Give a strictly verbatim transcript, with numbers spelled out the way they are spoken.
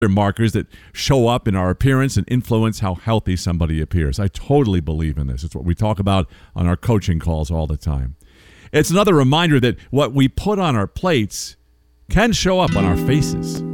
markers that show up in our appearance and influence how healthy somebody appears. I totally believe in this. It's what we talk about on our coaching calls all the time. It's another reminder that what we put on our plates can show up on our faces.